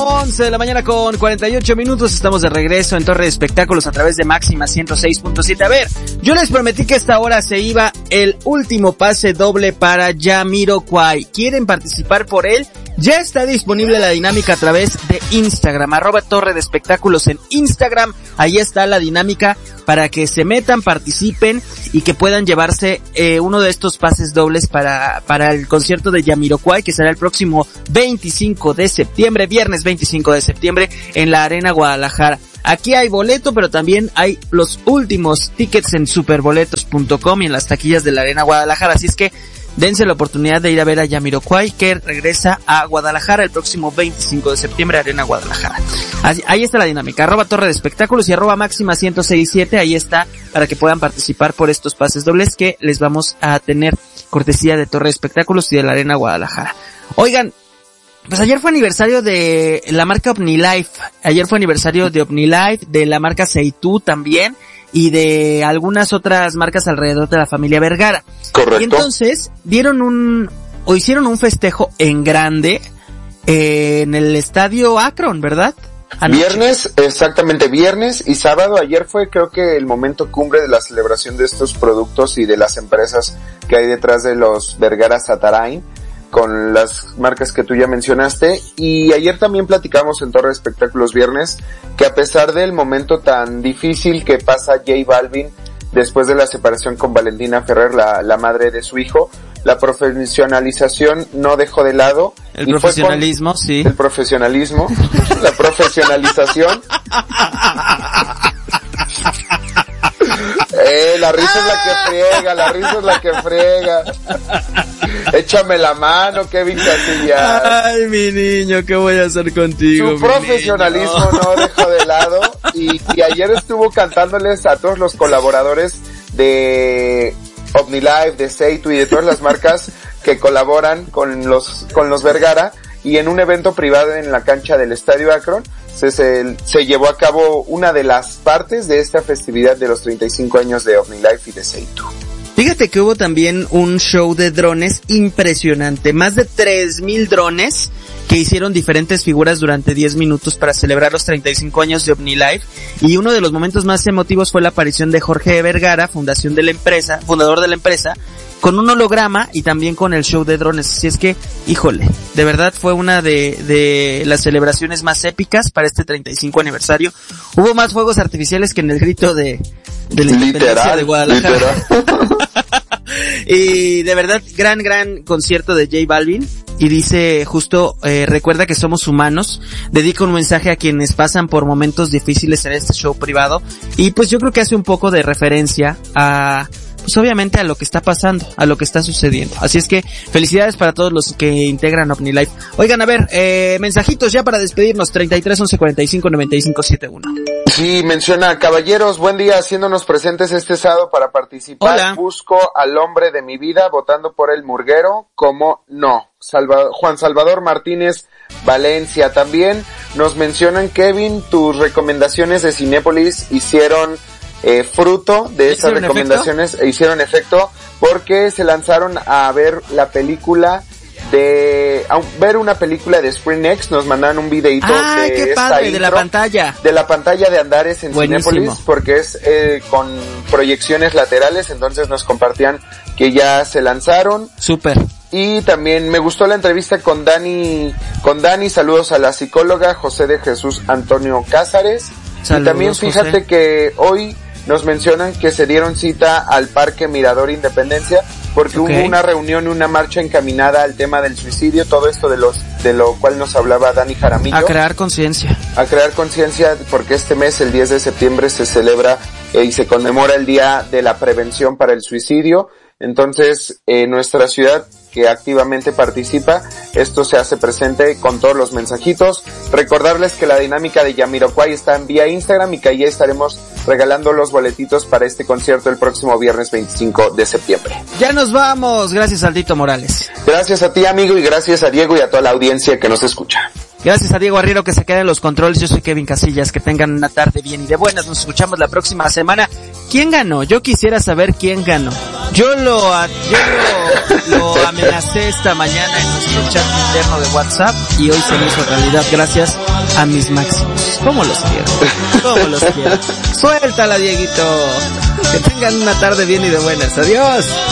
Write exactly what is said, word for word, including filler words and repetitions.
once de la mañana con cuarenta y ocho minutos, estamos de regreso en Torre de Espectáculos a través de Máxima ciento seis punto siete. A ver, yo les prometí que esta hora se iba el último pase doble para Jamiroquai. ¿Quieren participar por él? Ya está disponible la dinámica a través de Instagram, arroba Torre de Espectáculos en Instagram. Ahí está la dinámica para que se metan, participen y que puedan llevarse eh, uno de estos pases dobles para para el concierto de Jamiroquai, que será el próximo veinticinco de septiembre, viernes veinticinco de septiembre, en la Arena Guadalajara. Aquí hay boleto, pero también hay los últimos tickets en superboletos punto com y en las taquillas de la Arena Guadalajara. Así es que dense la oportunidad de ir a ver a Jamiroquai, que regresa a Guadalajara el próximo veinticinco de septiembre, Arena Guadalajara. Así, ahí está la dinámica, arroba Torre de Espectáculos y arroba Máxima ciento seis punto siete, ahí está, para que puedan participar por estos pases dobles que les vamos a tener cortesía de Torre de Espectáculos y de la Arena Guadalajara. Oigan, pues ayer fue aniversario de la marca OmniLife, ayer fue aniversario de OmniLife, de la marca Seitu también, y de algunas otras marcas alrededor de la familia Vergara. Correcto. Y entonces dieron un, o hicieron un festejo en grande, eh, en el estadio Akron, ¿verdad? Anoche. Viernes, exactamente, viernes y sábado. Ayer fue, creo que, el momento cumbre de la celebración de estos productos y de las empresas que hay detrás de los Vergara Satarain, con las marcas que tú ya mencionaste. Y ayer también platicamos en Torre de Espectáculos viernes que a pesar del momento tan difícil que pasa J Balvin después de la separación con Valentina Ferrer, la, la madre de su hijo, la profesionalización no dejó de lado. El y profesionalismo, fue sí. El profesionalismo, la profesionalización. Eh, la risa es la que friega, la risa es la que friega. Échame la mano, Kevin Casillas. Ay, mi niño, ¿qué voy a hacer contigo? Su profesionalismo niño. No dejó de lado. Y, y ayer estuvo cantándoles a todos los colaboradores de OmniLife, de Seitu y de todas las marcas que colaboran con los, con los Vergara. Y en un evento privado en la cancha del Estadio Akron se, se, se llevó a cabo una de las partes de esta festividad de los treinta y cinco años de OmniLife y de Seitu. Fíjate que hubo también un show de drones impresionante, más de tres mil drones que hicieron diferentes figuras durante diez minutos para celebrar los treinta y cinco años de OmniLife, y uno de los momentos más emotivos fue la aparición de Jorge Vergara, fundación de la empresa, fundador de la empresa, con un holograma y también con el show de drones. Así es que, híjole, de verdad fue una de, de las celebraciones más épicas para este treinta y cinco aniversario. Hubo más fuegos artificiales que en el grito de, de la independencia literal, de Guadalajara. Y de verdad, gran, gran concierto de J Balvin. Y dice justo, eh, recuerda que somos humanos, dedica un mensaje a quienes pasan por momentos difíciles en este show privado. Y pues yo creo que hace un poco de referencia a, pues obviamente a lo que está pasando, a lo que está sucediendo. Así es que felicidades para todos los que integran OmniLife. Oigan, a ver, eh, mensajitos ya para despedirnos, treinta y tres, once, cuarenta y cinco, noventa y cinco, setenta y uno. Sí, menciona, caballeros, buen día, haciéndonos presentes este sábado para participar. Hola. Busco al hombre de mi vida, votando por el Murguero, como no. Salva, Juan Salvador Martínez Valencia. También nos mencionan, Kevin, tus recomendaciones de Cinépolis hicieron eh, fruto de esas recomendaciones, efecto? hicieron efecto porque se lanzaron a ver la película de, a ver una película de ScreenX, nos mandaron un videito ah, de qué esta padre, intro, de la pantalla. De la pantalla de Andares en Buenísimo. Cinépolis, porque es eh, con proyecciones laterales, entonces nos compartían que ya se lanzaron. Súper. Y también me gustó la entrevista con Dani, con Dani, saludos a la psicóloga José de Jesús Antonio Cázares. Saludos, y también fíjate José. Que hoy nos mencionan que se dieron cita al Parque Mirador Independencia, porque okay. hubo una reunión, una marcha encaminada al tema del suicidio, todo esto de los, de lo cual nos hablaba Dani Jaramillo. A crear conciencia. A crear conciencia, porque este mes, el diez de septiembre, se celebra eh, y se conmemora el Día de la Prevención para el Suicidio. Entonces, en eh, nuestra ciudad, que activamente participa, esto se hace presente con todos los mensajitos. Recordarles que la dinámica de Jamiroquai está en vía Instagram y que ahí estaremos regalando los boletitos para este concierto el próximo viernes veinticinco de septiembre. Ya nos vamos, gracias Aldito Morales. Gracias a ti, amigo, y gracias a Diego y a toda la audiencia que nos escucha. Gracias a Diego Arriero que se queda en los controles. Yo soy Kevin Casillas. Que tengan una tarde bien y de buenas. Nos escuchamos la próxima semana. ¿Quién ganó? Yo quisiera saber quién ganó. Yo lo, yo lo, lo amenacé esta mañana en nuestro chat interno de WhatsApp y hoy se me hizo realidad gracias a mis máximos. ¿Cómo los quiero? ¿Cómo los quiero? Suéltala, Dieguito. Que tengan una tarde bien y de buenas. Adiós.